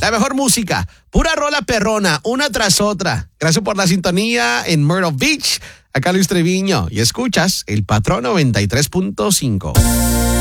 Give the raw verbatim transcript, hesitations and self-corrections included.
La mejor música, pura rola perrona, una tras otra. Gracias por la sintonía en Myrtle Beach. Acá Luis Treviño y escuchas El Patrón noventa y tres punto cinco.